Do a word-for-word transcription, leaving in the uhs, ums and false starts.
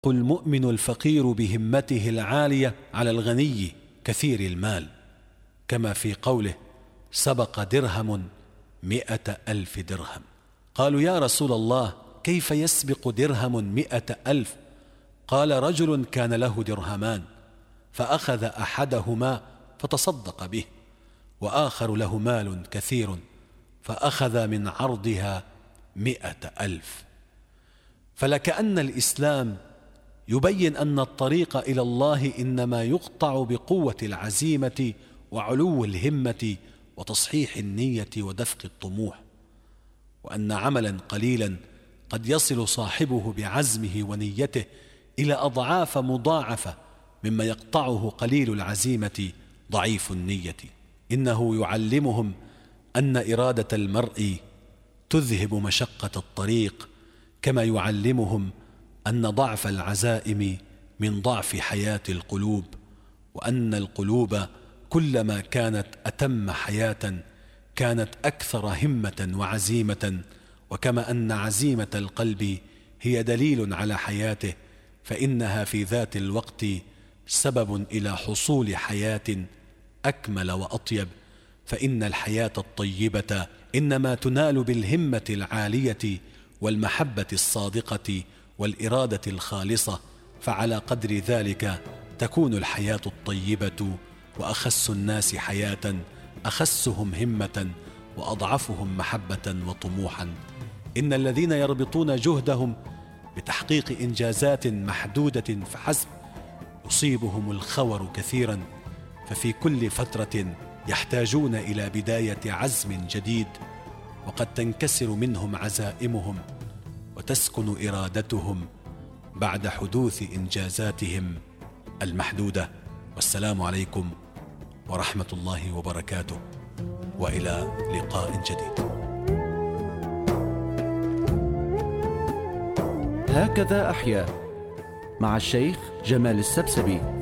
المؤمن الفقير بهمته العالية على الغني كثير المال، كما في قوله: سبق درهم مئة ألف درهم. قالوا: يا رسول الله، كيف يسبق درهم مئة ألف؟ قال: رجل كان له درهمان فأخذ أحدهما فتصدق به، وآخر له مال كثير فأخذ من عرضها مئة ألف. فلكأن الإسلام يبين أن الطريق إلى الله إنما يقطع بقوة العزيمة وعلو الهمة وتصحيح النية ودفق الطموح، وأن عملا قليلا قد يصل صاحبه بعزمه ونيته إلى أضعاف مضاعفة مما يقطعه قليل العزيمة ضعيف النية. إنه يعلمهم أن إرادة المرء تذهب مشقة الطريق، كما يعلمهم أن ضعف العزائم من ضعف حياة القلوب، وأن القلوب كلما كانت أتم حياة كانت أكثر همة وعزيمة، وكما أن عزيمة القلب هي دليل على حياته، فإنها في ذات الوقت سبب إلى حصول حياة أكمل وأطيب. فإن الحياة الطيبة إنما تنال بالهمة العالية والمحبة الصادقة والإرادة الخالصة، فعلى قدر ذلك تكون الحياة الطيبة وأخس الناس حياة أخسهم همة وأضعفهم محبة وطموحا. إن الذين يربطون جهدهم بتحقيق إنجازات محدودة فحسب يصيبهم الخور كثيرا، ففي كل فترة يحتاجون إلى بداية عزم جديد، وقد تنكسر منهم عزائمهم وتسكن إرادتهم بعد حدوث إنجازاتهم المحدودة. والسلام عليكم ورحمة الله وبركاته، وإلى لقاء جديد. هكذا أحيا مع الشيخ جمال السبسبي.